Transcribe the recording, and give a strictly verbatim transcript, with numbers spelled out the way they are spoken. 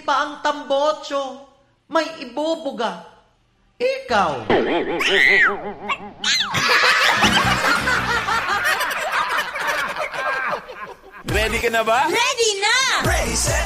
pa ang tambotso, may ibubuga. Ikaw. Ready ka na ba? Ready na! Ready, set,